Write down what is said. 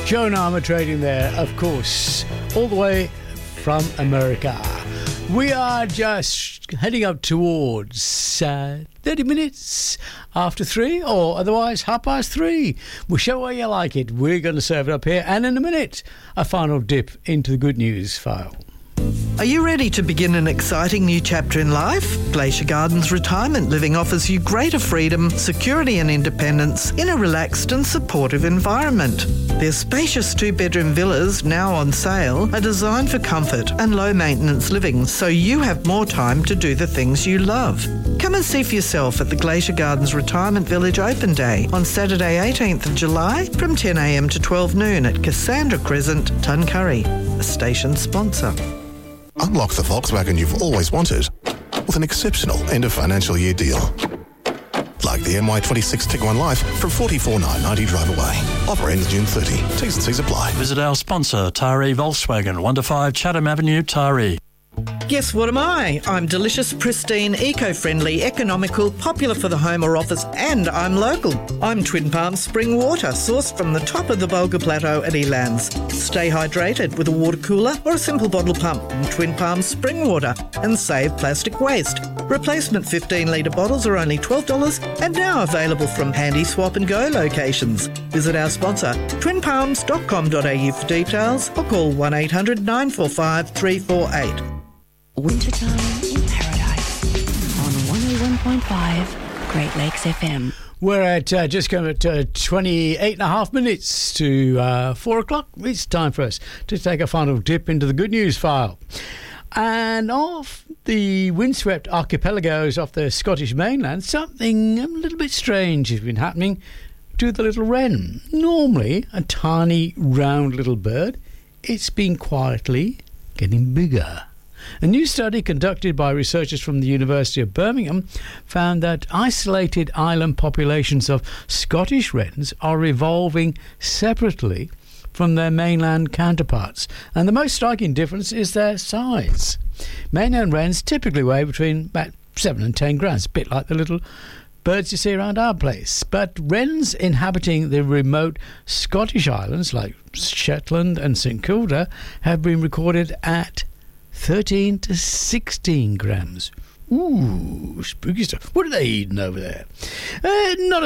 Joan Armour trading there, of course, all the way from America. We are just heading up towards 30 minutes after 3, or otherwise 3:30. Whichever you like it, we're going to serve it up here. And in a minute, a final dip into the good news file. Are you ready to begin an exciting new chapter in life? Glacier Gardens Retirement Living offers you greater freedom, security and independence in a relaxed and supportive environment. Their spacious 2-bedroom villas, now on sale, are designed for comfort and low-maintenance living, so you have more time to do the things you love. Come and see for yourself at the Glacier Gardens Retirement Village Open Day on Saturday 18th of July from 10 a.m. to 12 noon at Cassandra Crescent, Tuncurry, a station sponsor. Unlock the Volkswagen you've always wanted with an exceptional end-of-financial year deal. Like the MY26 Tiguan Life from $44,990 drive away. Offer ends June 30. T's and C's apply. Visit our sponsor, Taree Volkswagen, 1-5 Chatham Avenue, Taree. Guess what am I? I'm delicious, pristine, eco-friendly, economical, popular for the home or office, and I'm local. I'm Twin Palms Spring Water, sourced from the top of the Bulga Plateau at Elands. Stay hydrated with a water cooler or a simple bottle pump from Twin Palms Spring Water and save plastic waste. Replacement 15-litre bottles are only $12 and now available from Handy Swap and Go locations. Visit our sponsor, twinpalms.com.au for details or call 1800 945 348. Wintertime in Paradise on 101.5 Great Lakes FM. We're at just going at 28 and a half minutes to 4 o'clock. It's time for us to take a final dip into the good news file. And off the windswept archipelagos off the Scottish mainland, something a little bit strange has been happening to the little wren. Normally a tiny, round little bird, it's been quietly getting bigger. A new study conducted by researchers from the University of Birmingham found that isolated island populations of Scottish wrens are evolving separately from their mainland counterparts, and the most striking difference is their size. Mainland wrens typically weigh between about 7 and 10 grams, a bit like the little birds you see around our place. But wrens inhabiting the remote Scottish islands like Shetland and St Kilda have been recorded at 13 to 16 grams. Ooh, spooky stuff. What are they eating over there? Not